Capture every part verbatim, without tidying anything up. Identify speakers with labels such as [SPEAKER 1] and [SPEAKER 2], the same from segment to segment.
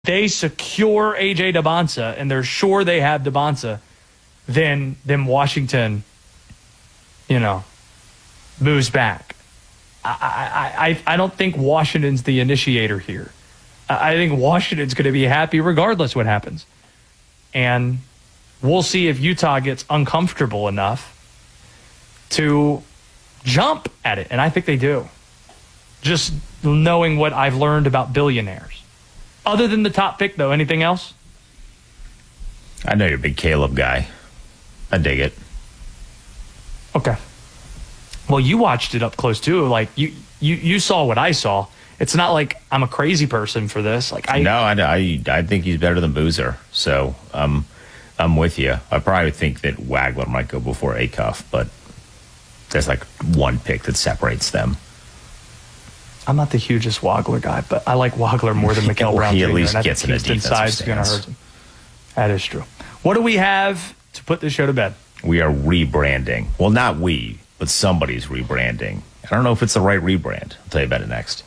[SPEAKER 1] they secure A J Dybonsa and they're sure they have Dybonsa, then then Washington, you know, moves back. I I I, I don't think Washington's the initiator here. I think Washington's going to be happy regardless what happens. And we'll see if Utah gets uncomfortable enough to jump at it. And I think they do. Just knowing what I've learned about billionaires. Other than the top pick, though, anything else?
[SPEAKER 2] I know you're a big Caleb guy. I dig it.
[SPEAKER 1] Okay. Well, you watched it up close, too. Like, you, you, you saw what I saw. It's not like I'm a crazy person for this. Like I
[SPEAKER 2] No, I, I, I think he's better than Boozer. So um, I'm with you. I probably think that Wagler might go before Acuff, but there's like one pick that separates them.
[SPEAKER 1] I'm not the hugest Wagler guy, but I like Wagler more than Mikael Brown
[SPEAKER 2] He
[SPEAKER 1] Junior
[SPEAKER 2] at least
[SPEAKER 1] and
[SPEAKER 2] gets in a defensive
[SPEAKER 1] size going to hurt him. That is true. What do we have to put this show to bed?
[SPEAKER 2] We are rebranding. Well, not we, but somebody's rebranding. I don't know if it's the right rebrand. I'll tell you about it next.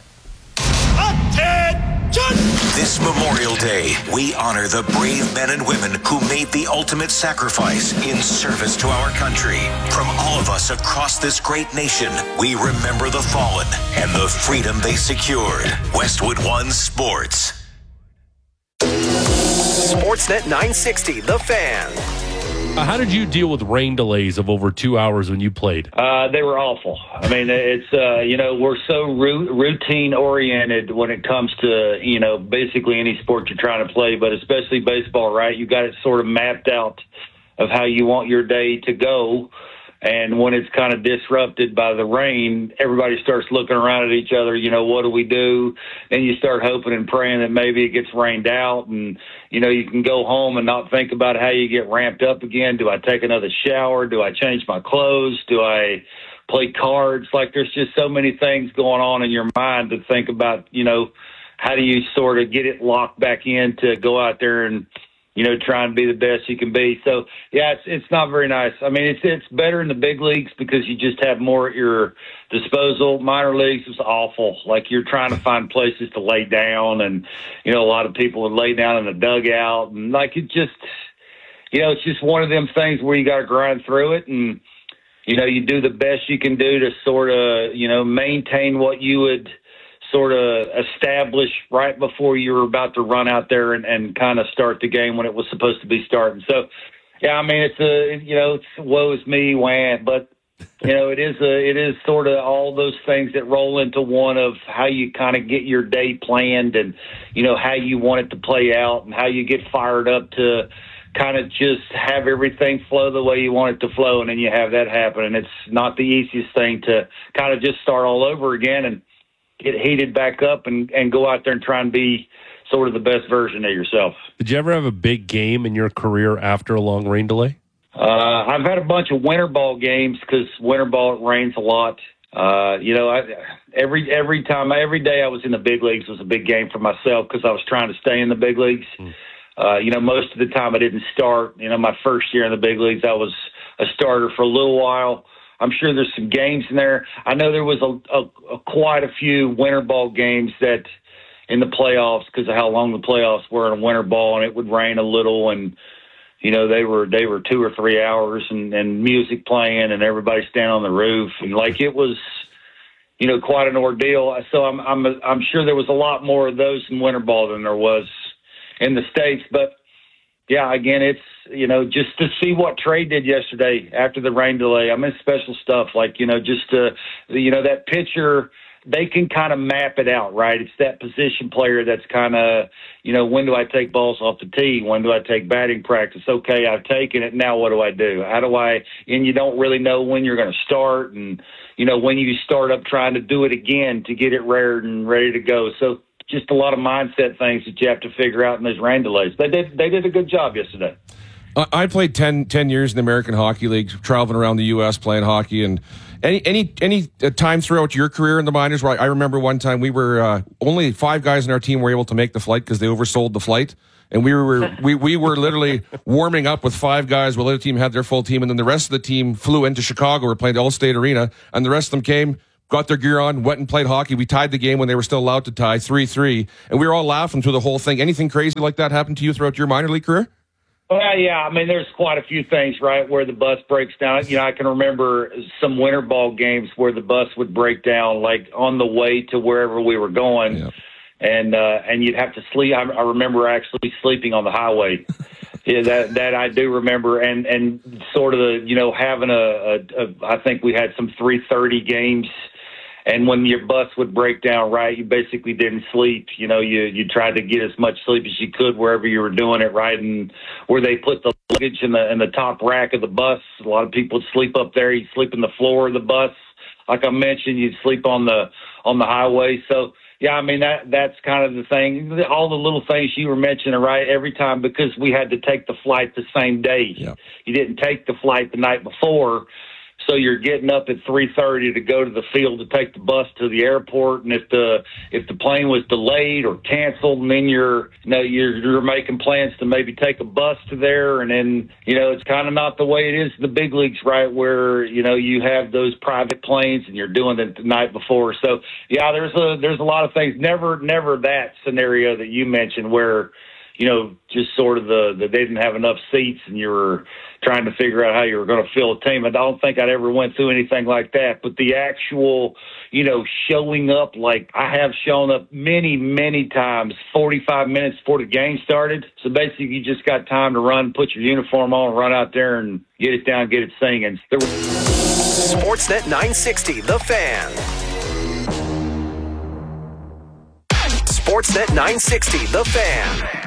[SPEAKER 3] This Memorial Day, we honor the brave men and women who made the ultimate sacrifice in service to our country. From all of us across this great nation, we remember the fallen and the freedom they secured. Westwood One Sports.
[SPEAKER 4] Sportsnet nine sixty, The Fan.
[SPEAKER 5] Uh, how did you deal with rain delays of over two hours when you played?
[SPEAKER 6] Uh, they were awful. I mean, it's, uh, you know, we're so ru- routine-oriented when it comes to, you know, basically any sport you're trying to play, but especially baseball, right? You got it sort of mapped out of how you want your day to go. And when it's kind of disrupted by the rain, everybody starts looking around at each other, you know, what do we do? And you start hoping and praying that maybe it gets rained out and, you know, you can go home and not think about how you get ramped up again. Do I take another shower? Do I change my clothes? Do I play cards? Like there's just so many things going on in your mind to think about, you know, how do you sort of get it locked back in to go out there and, you know, try and be the best you can be. So, yeah, it's it's not very nice. I mean, it's it's better in the big leagues because you just have more at your disposal. Minor leagues is awful. Like, you're trying to find places to lay down, and, you know, a lot of people would lay down in the dugout. And, like, it just, you know, it's just one of them things where you got to grind through it. And, you know, you do the best you can do to sort of, you know, maintain what you would – sort of establish right before you were about to run out there and, and kind of start the game when it was supposed to be starting. So, yeah, I mean, it's a, you know, it's woe is me, wah, but, you know, it is a, it is sort of all those things that roll into one of how you kind of get your day planned and, you know, how you want it to play out and how you get fired up to kind of just have everything flow the way you want it to flow, and then you have that happen. And it's not the easiest thing to kind of just start all over again and get heated back up and, and go out there and try and be sort of the best version of yourself.
[SPEAKER 5] Did you ever have a big game in your career after a long rain delay?
[SPEAKER 6] Uh, I've had a bunch of winter ball games because winter ball, it rains a lot. Uh, you know, I, every every time, every day I was in the big leagues was a big game for myself because I was trying to stay in the big leagues. Mm. Uh, you know, most of the time I didn't start. You know, my first year in the big leagues, I was a starter for a little while. I'm sure there's some games in there. I know there was a, a, a quite a few winter ball games that in the playoffs because of how long the playoffs were in winter ball, and it would rain a little, and you know they were they were two or three hours, and, and music playing, and everybody standing on the roof, and like it was, you know, quite an ordeal. So I'm I'm I'm sure there was a lot more of those in winter ball than there was in the States, but. Yeah, again, it's, you know, just to see what Trey did yesterday after the rain delay. I mean, special stuff like, you know, just to, you know, that pitcher, they can kind of map it out, right? It's that position player that's kind of, you know, when do I take balls off the tee? When do I take batting practice? Okay, I've taken it. Now what do I do? How do I, and you don't really know when you're going to start and, you know, when you start up trying to do it again to get it reared and ready to go. So, just a lot of mindset things that you have to figure out in those rain delays. They did they did a good job yesterday.
[SPEAKER 7] I played ten, ten years in the American Hockey League, traveling around the U S playing hockey. And any any any time throughout your career in the minors, where I remember one time we were uh, only five guys in our team were able to make the flight because they oversold the flight. And we were we, we were literally warming up with five guys while the other team had their full team. And then the rest of the team flew into Chicago. We're playing the Allstate Arena. And the rest of them came, got their gear on, went and played hockey. We tied the game when they were still allowed to tie, three three, and we were all laughing through the whole thing. Anything crazy like that happen to you throughout your minor league career?
[SPEAKER 6] Well, yeah, I mean, there's quite a few things, right, where the bus breaks down. You know, I can remember some winter ball games where the bus would break down, like on the way to wherever we were going,
[SPEAKER 7] Yep.
[SPEAKER 6] and uh, and you'd have to sleep. I, I remember actually sleeping on the highway. Yeah, that that I do remember, and and sort of the, you know, having a, a, a I think we had some three thirty games. And when your bus would break down, right, you basically didn't sleep. You know, you you tried to get as much sleep as you could wherever you were doing it, right? And where they put the luggage in the in the top rack of the bus, a lot of people would sleep up there. You'd sleep in the floor of the bus. Like I mentioned, you'd sleep on the on the highway. So, yeah, I mean, that that's kind of the thing. All the little things you were mentioning, right, every time, because we had to take the flight the same day.
[SPEAKER 7] Yeah.
[SPEAKER 6] You didn't take the flight the night before. So you're getting up at three thirty to go to the field to take the bus to the airport, and if the if the plane was delayed or canceled, and then you're you know you're, you're making plans to maybe take a bus to there, and then you know it's kind of not the way it is in the big leagues, right? Where you know you have those private planes and you're doing it the night before. So yeah, there's a there's a lot of things. Never never that scenario that you mentioned where you know just sort of the, the they didn't have enough seats and you were trying to figure out how you were going to fill a team. I don't think I'd ever went through anything like that. But the actual, you know, showing up, like I have shown up many, many times, forty-five minutes before the game started. So basically you just got time to run, put your uniform on, run out there and get it down, get it singing. There were-
[SPEAKER 4] Sportsnet nine sixty, The Fan. Sportsnet nine sixty, The Fan.